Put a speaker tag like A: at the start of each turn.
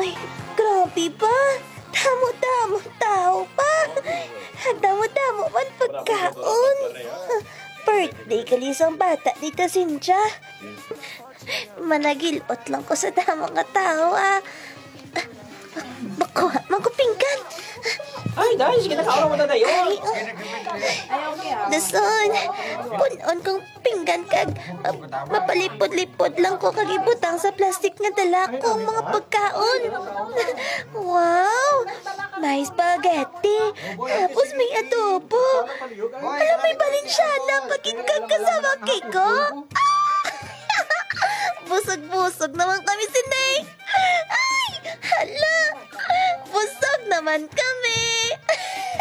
A: Ay, grabe ba? Damo-damo tao pa. Damo-damo man pagkaon. Birthday kalisang bata dito, Cynthia. Managilot lang ko sa damo nga tao, Makuha, magkupinggan.
B: Ay, guys, kinakaura mo na tayo.
A: Ay, Dason, punon kong pinggan kag mapalipod-lipod lang ko kag ibutang sa plastic nga dala ko ang mga pagkaon. Wow! May spaghetti. Tapos may adobo. Alam, may balinsyana pagkikag kasama kiko. Busog-busog naman kami, Sinay. Ay! Hala! Busog naman kami.